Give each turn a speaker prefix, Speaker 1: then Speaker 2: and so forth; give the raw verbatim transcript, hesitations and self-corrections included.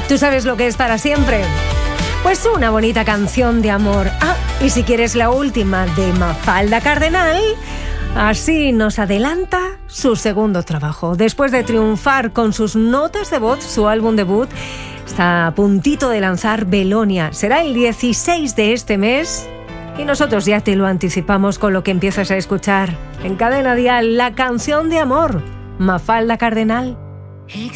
Speaker 1: ¿Tú sabes lo que es para siempre? Pues una bonita canción de amor. Ah, y si quieres la última de Mafalda Cardenal, así nos adelanta su segundo trabajo. Después de triunfar con sus notas de voz, su álbum debut está a puntito de lanzar Belonia. Será el dieciséis de este mes y nosotros ya te lo anticipamos con lo que empiezas a escuchar en Cadena Dial, la canción de amor, Mafalda Cardenal.